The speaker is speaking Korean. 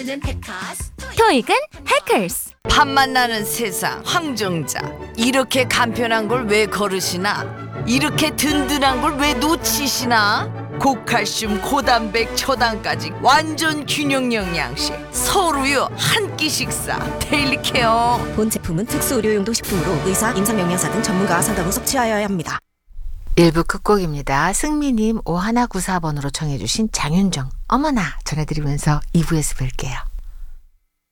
공부는 해커스. 토익은 해커스. 밥 만나는 세상 황정자 이렇게 간편한 걸 왜 거르시나 이렇게 든든한 걸 왜 놓치시나 고칼슘 고단백 초당까지 완전 균형 영양식 서울우유 한 끼 식사 데일리 케어. 본 제품은 특수 의료용도 식품으로 의사, 임상영양사 등 전문가와 상담 후 섭취하여야 합니다. 1부 끝곡입니다. 승미님 5194번으로 청해주신 장윤정 어머나 전해드리면서 2부에서 뵐게요.